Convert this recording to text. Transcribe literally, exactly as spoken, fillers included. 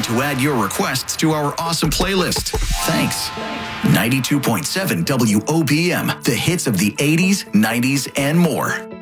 to add your requests to our awesome playlist. Thanks. ninety-two point seven W O P M, the hits of the eighties, nineties, and more.